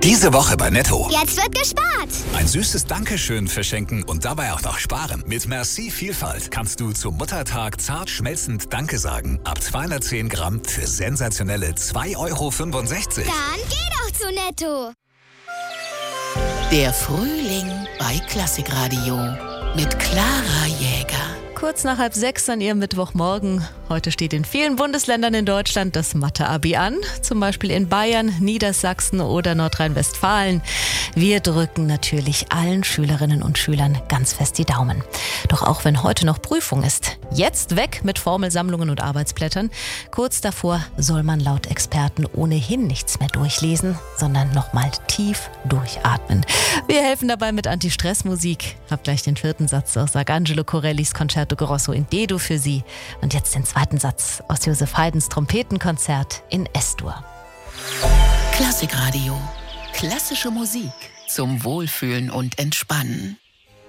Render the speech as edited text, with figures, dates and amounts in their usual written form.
Diese Woche bei Netto. Jetzt wird gespart. Ein süßes Dankeschön verschenken und dabei auch noch sparen. Mit Merci Vielfalt kannst du zum Muttertag zart schmelzend Danke sagen. Ab 210 Gramm für sensationelle 2,65 € Dann geh doch zu Netto. Der Frühling bei Klassikradio mit Clara Jäger. Kurz nach 5:30 an Ihrem Mittwochmorgen. Heute steht in vielen Bundesländern in Deutschland das Mathe-Abi an. Zum Beispiel in Bayern, Niedersachsen oder Nordrhein-Westfalen. Wir drücken natürlich allen Schülerinnen und Schülern ganz fest die Daumen. Doch auch wenn heute noch Prüfung ist, jetzt weg mit Formelsammlungen und Arbeitsblättern. Kurz davor soll man laut Experten ohnehin nichts mehr durchlesen, sondern nochmal tief durchatmen. Wir helfen dabei mit Anti-Stress-Musik. Hab gleich den 4. Satz aus Arcangelo Corellis Concerto Grosso in D-Dur für Sie und jetzt den 2. Satz aus Joseph Haydns Trompetenkonzert in S-Dur. Klassikradio. Klassische Musik zum Wohlfühlen und Entspannen.